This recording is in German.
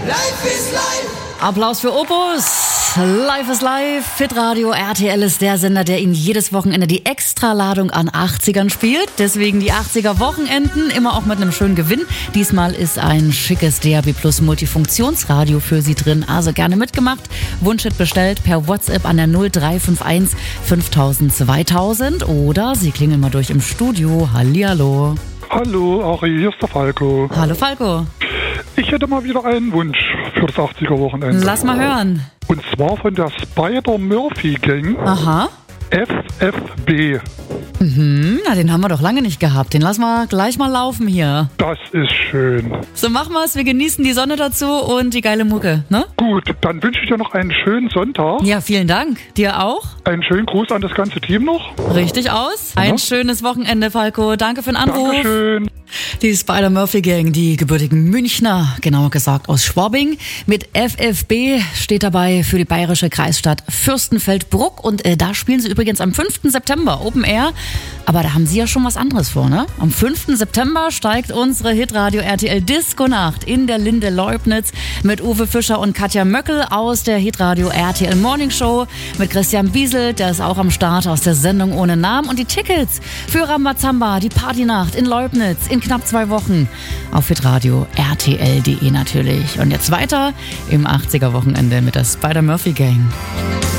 Life is life. Applaus für Opus. Life is Life. Fitradio RTL ist der Sender, der Ihnen jedes Wochenende die Extraladung an 80ern spielt. Deswegen die 80er Wochenenden, immer auch mit einem schönen Gewinn. Diesmal ist ein schickes DAB Plus Multifunktionsradio für Sie drin. Also gerne mitgemacht. Wunschhit bestellt per WhatsApp an der 0351 5000 2000 oder Sie klingeln mal durch im Studio. Hallihallo. Hallo, Ari, hier ist der Falco. Hallo Falco. Ich hätte mal wieder einen Wunsch für das 80er-Wochenende. Lass mal hören. Und zwar von der Spider-Murphy-Gang. Aha. FFB. Na, den haben wir doch lange nicht gehabt. Den lassen wir gleich mal laufen hier. Das ist schön. So machen wir's. Wir genießen die Sonne dazu und die geile Mucke, ne? Gut, dann wünsche ich dir noch einen schönen Sonntag. Ja, vielen Dank. Dir auch? Einen schönen Gruß an das ganze Team noch. Richtig aus. Ein schönes Wochenende, Falco. Danke für den Anruf. Dankeschön. Die Spider-Murphy-Gang, die gebürtigen Münchner, genauer gesagt aus Schwabing. Mit FFB steht dabei für die bayerische Kreisstadt Fürstenfeldbruck. Und da spielen sie übrigens am 5. September Open Air. Aber da haben sie ja schon was anderes vor, ne? Am 5. September steigt unsere Hitradio RTL Disco-Nacht in der Linde Leubnitz mit Uwe Fischer und Katja Möckel aus der Hitradio RTL Morning Show, mit Christian Biesel, der ist auch am Start aus der Sendung ohne Namen. Und die Tickets für Rambazamba, die Partynacht in Leubnitz in knapp 2 Wochen auf hitradio RTL.de natürlich. Und jetzt weiter im 80er Wochenende mit der Spider-Murphy Gang.